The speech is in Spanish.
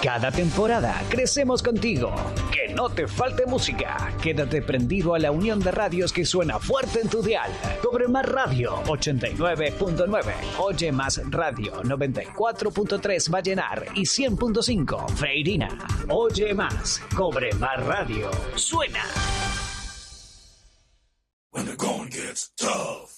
Cada temporada crecemos contigo. Que no te falte música. Quédate prendido a la unión de radios que suena fuerte en tu dial. Cobre Más Radio 89.9. Oye Más Radio 94.3 Vallenar y 100.5 Freirina. Oye Más. Cobre Más Radio. Suena. When the going gets tough.